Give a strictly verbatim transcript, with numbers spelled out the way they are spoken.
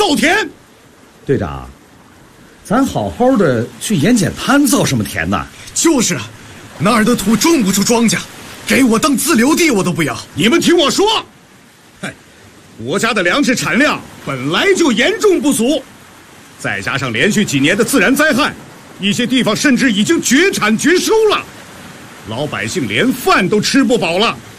造田。 队长，咱好好的去盐碱滩造什么田呢？ 就是啊，那儿的土种不出庄稼，给我当自留地我都不要。 你们听我说，嗨，国家的粮食产量本来就严重不足，再加上连续几年的自然灾害，一些地方甚至已经绝产绝收了，老百姓连饭都吃不饱了。